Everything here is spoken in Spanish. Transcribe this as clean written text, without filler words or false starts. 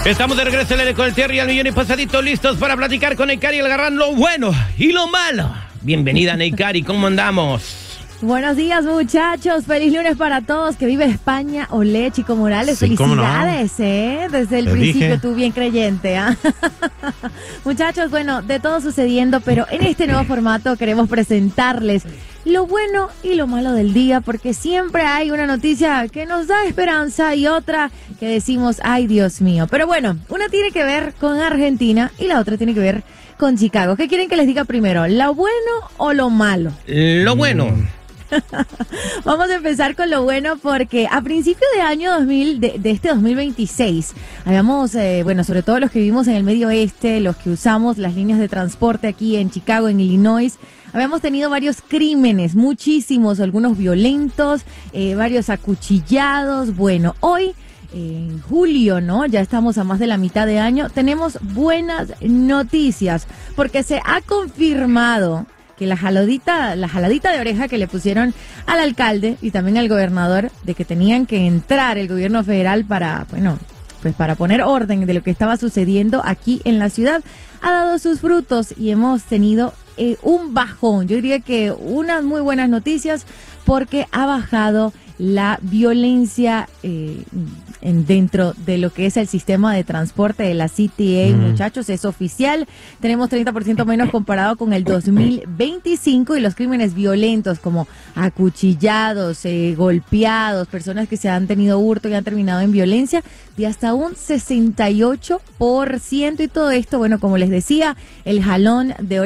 Estamos de regreso en el con el Terry al millón y pasadito, listos para platicar con Neikari Algarrán, lo bueno y lo malo. Bienvenida, Neikari, ¿cómo andamos? Buenos días, muchachos. Feliz lunes para todos. Que vive España. Olé, Chico Morales. Sí, felicidades, Desde el Te principio dije. tú bien creyente, Muchachos, bueno, de todo sucediendo, pero en este nuevo formato queremos presentarles lo bueno y lo malo del día, porque siempre hay una noticia que nos da esperanza y otra que decimos, ay, Dios mío. Pero bueno, una tiene que ver con Argentina y la otra tiene que ver con Chicago. ¿Qué quieren que les diga primero? ¿Lo bueno o lo malo? Lo bueno. Vamos a empezar con lo bueno porque a principio de año 2000, de este 2026, habíamos, sobre todo los que vivimos en el medio oeste, los que usamos las líneas de transporte aquí en Chicago, en Illinois, habíamos tenido varios crímenes, muchísimos, algunos violentos, varios acuchillados. Bueno, hoy, en julio, ¿no? Ya estamos a más de la mitad de año, tenemos buenas noticias porque se ha confirmado que la jaladita de oreja que le pusieron al alcalde y también al gobernador de que tenían que entrar el gobierno federal para poner orden de lo que estaba sucediendo aquí en la ciudad, ha dado sus frutos y hemos tenido un bajón. Yo diría que unas muy buenas noticias porque ha bajado la violencia dentro de lo que es el sistema de transporte de la CTA, muchachos, es oficial. Tenemos 30% menos comparado con el 2025 y los crímenes violentos como acuchillados, golpeados, personas que se han tenido hurto y han terminado en violencia de hasta un 68%. Y todo esto, bueno, como les decía, el jalón de